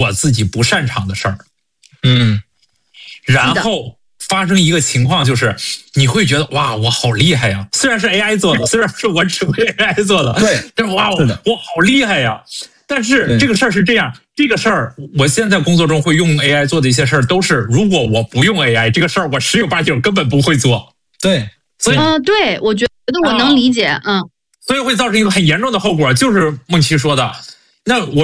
我自己不擅长的事儿。 嗯， 然后发生一个情况，就是你会觉得哇，我好厉害呀！虽然是 AI 做的，虽然是我指挥 AI 做的， 对， 但是哇，我好厉害呀！但是这个事儿是这样，这个事儿我现在工作中会用 AI 做的一些事儿，都是如果我不用 AI， 这个事儿我10有8九根本不会做。 对， 所以对，我觉得我能理解， 所以会造成一个很严重的后果，就是梦琪说的，那我